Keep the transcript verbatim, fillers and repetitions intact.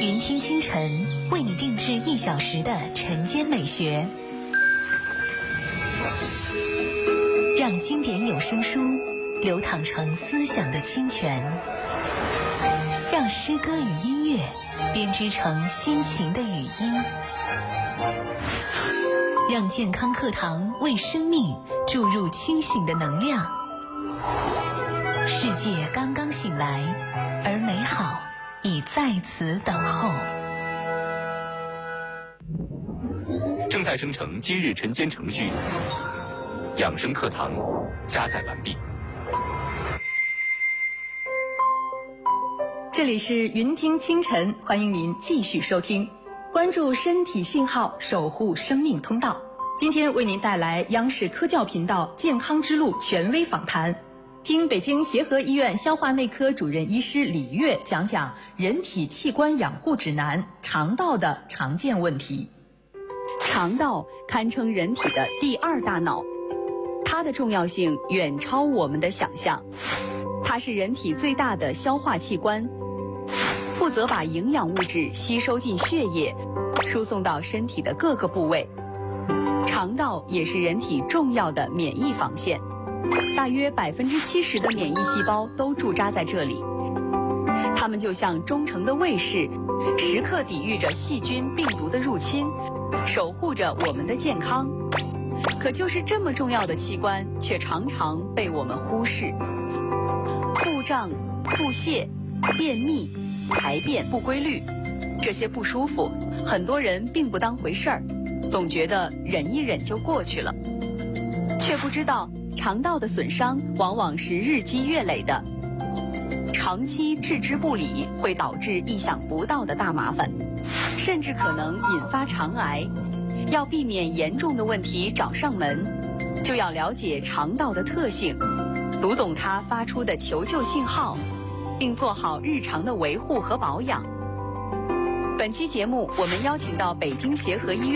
云听清晨为你定制一小时的晨间美学，让经典有声书流淌成思想的清泉，让诗歌与音乐编织成心情的语音，让健康课堂为生命注入清醒的能量。世界刚刚醒来，而美好已在此等候。 正在生成今日晨间程序，养生课堂加载完毕。 这里是云听清晨，欢迎您继续收听，关注身体信号，守护生命通道。今天为您带来央视科教频道健康之路权威访谈，听北京协和医院消化内科主任医师李月讲讲人体器官养护指南，肠道的常见问题。 肠道堪称人体的第二大脑，它的重要性远超我们的想象。它是人体最大的消化器官，负责把营养物质吸收进血液，输送到身体的各个部位。肠道也是人体重要的免疫防线，大约百分之七十的免疫细胞都驻扎在这里。它们就像忠诚的卫士，时刻抵御着细菌、病毒的入侵，守护着我们的健康。可就是这么重要的器官，却常常被我们忽视。腹胀、腹泻、便秘、排便不规律，这些不舒服，很多人并不当回事儿，总觉得忍一忍就过去了，却不知道肠道的损伤往往是日积月累的，长期置之不理会导致意想不到的大麻烦，甚至可能引发肠癌。要避免严重的问题找上门，就要了解肠道的特性，读懂它发出的求救信号，并做好日常的维护和保养。本期节目我们邀请到北京协和医院